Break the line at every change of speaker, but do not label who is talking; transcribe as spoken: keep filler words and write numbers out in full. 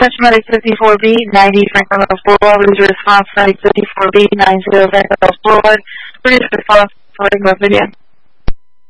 Medic fifty-four B, ninety Franklin Mills Boulevard. What is your response? Medic fifty-four B, ninety Franklin Mills Boulevard. What is your response? Video.